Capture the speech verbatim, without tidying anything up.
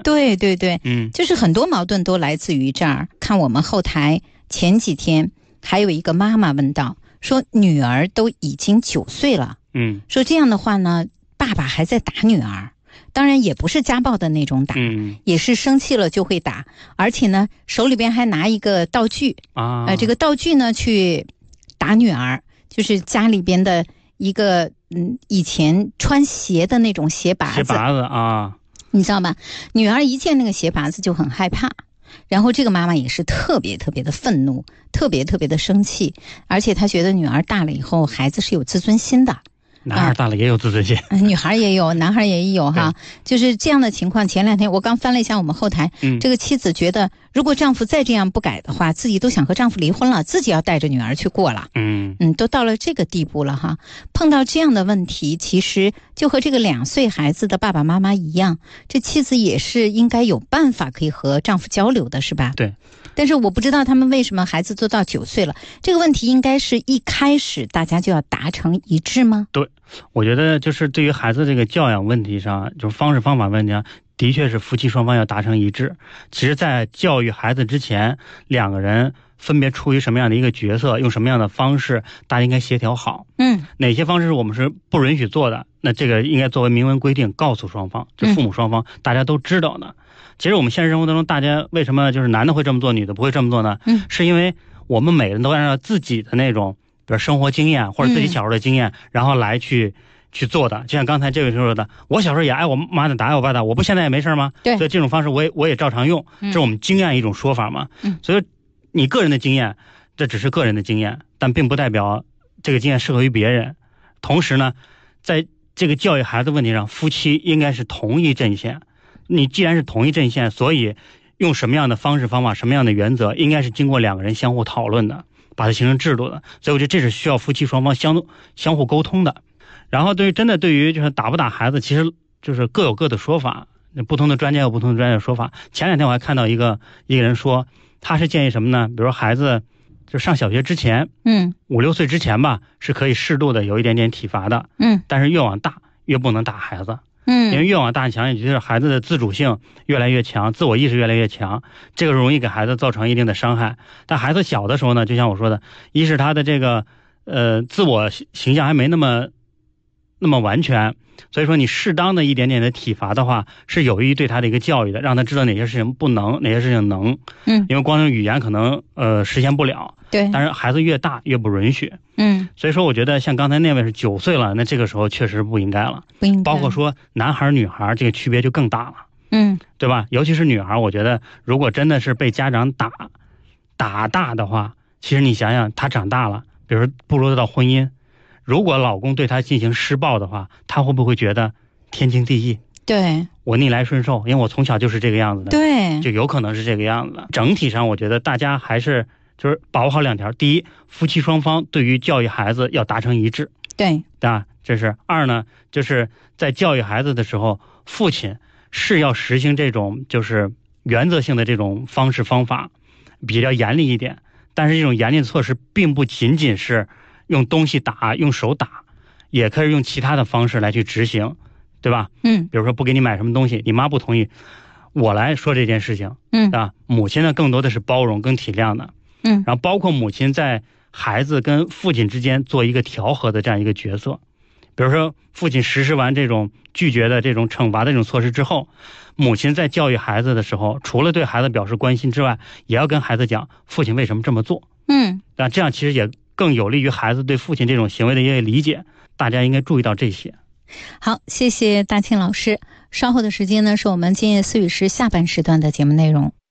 对对对， 嗯， 就是很多矛盾都来自于这儿。看我们后台前几天还有一个妈妈问到，说女儿都已经九岁了， 嗯， 说这样的话呢，爸爸还在打女儿，当然也不是家暴的那种打， 嗯， 也是生气了就会打，而且呢手里边还拿一个道具啊， 呃，这个道具呢去打女儿，就是家里边的一个嗯以前穿鞋的那种鞋拔子， 鞋拔子啊， 你知道吗？女儿一见那个鞋拔子就很害怕，然后这个妈妈也是特别特别的愤怒，特别特别的生气，而且她觉得女儿大了以后孩子是有自尊心的。 男孩大了也有自尊心， 啊、女孩也有，男孩也有哈，就是这样的情况。前两天我刚翻了一下我们后台， 嗯， 这个妻子觉得如果丈夫再这样不改的话，自己都想和丈夫离婚了，自己要带着女儿去过了。 嗯嗯，都到了这个地步了哈。碰到这样的问题，其实就和这个两岁孩子的爸爸妈妈一样，这妻子也是应该有办法可以和丈夫交流的，是吧？ 对。 但是我不知道他们为什么孩子都到九岁了，这个问题应该是一开始大家就要达成一致吗？ 对，我觉得就是对于孩子这个教养问题上，就是方式方法问题上，的确是夫妻双方要达成一致。其实在教育孩子之前，两个人分别处于什么样的一个角色，用什么样的方式，大家应该协调好。 嗯， 哪些方式我们是不允许做的，那这个应该作为明文规定告诉双方，就父母双方、嗯、大家都知道的。其实我们现实生活当中，大家为什么就是男的会这么做，女的不会这么做呢？ 嗯， 是因为我们每个人都按照自己的那种比如生活经验或者自己小时候的经验、嗯、然后来去去做的。就像刚才这位说的，我小时候也挨我妈的打，挨我爸打，我不现在也没事吗？ 对， 所以这种方式我也我也照常用， 嗯、 这是我们经验一种说法嘛。 嗯， 所以你个人的经验，这只是个人的经验，但并不代表这个经验适合于别人。同时呢，在这个教育孩子问题上，夫妻应该是同一阵线。你既然是同一阵线，所以用什么样的方式方法，什么样的原则，应该是经过两个人相互讨论的，把它形成制度的。所以我觉得这是需要夫妻双方相相互沟通的。然后对于真的对于就是打不打孩子，其实就是各有各的说法，不同的专家有不同的专家的说法。前两天我还看到一个一个人说，他是建议什么呢？比如说孩子就上小学之前， 嗯， 五六岁之前吧，是可以适度的有一点点体罚的， 嗯， 但是越往大越不能打孩子。 嗯， 因为越往大强，也就是孩子的自主性越来越强，自我意识越来越强，这个容易给孩子造成一定的伤害。但孩子小的时候呢，就像我说的，一是他的这个呃自我形象还没那么那么完全，所以说你适当的一点点的体罚的话，是有益于对他的一个教育的，让他知道哪些事情不能，哪些事情能。 嗯， 因为光用语言可能呃实现不了。 对， 但是孩子越大越不允许。 嗯， 所以说我觉得像刚才那位是九岁了，那这个时候确实不应该了， 不应该。 包括说男孩女孩这个区别就更大了， 嗯， 对吧？尤其是女孩，我觉得如果真的是被家长打打大的话，其实你想想，她长大了，比如说步入到婚姻，如果老公对她进行施暴的话，她会不会觉得天经地义？ 对， 我逆来顺受，因为我从小就是这个样子的， 对， 就有可能是这个样子的。整体上，我觉得大家还是。就是把握好两条，第一，夫妻双方对于教育孩子要达成一致， 对， 啊，这是二呢，就是在教育孩子的时候，父亲是要实行这种就是原则性的这种方式方法，比较严厉一点，但是这种严厉的措施并不仅仅是用东西打，用手打，也可以用其他的方式来去执行，对吧？ 嗯， 比如说不给你买什么东西，你妈不同意，我来说这件事情， 嗯， 啊，母亲呢更多的是包容跟体谅的。 嗯， 然后包括母亲在孩子跟父亲之间做一个调和的这样一个角色，比如说父亲实施完这种拒绝的这种惩罚的这种措施之后，母亲在教育孩子的时候，除了对孩子表示关心之外，也要跟孩子讲父亲为什么这么做。 嗯， 那这样其实也更有利于孩子对父亲这种行为的一个理解，大家应该注意到这些。 好，谢谢大庆老师。稍后的时间呢，是我们今夜思语时下半时段的节目内容。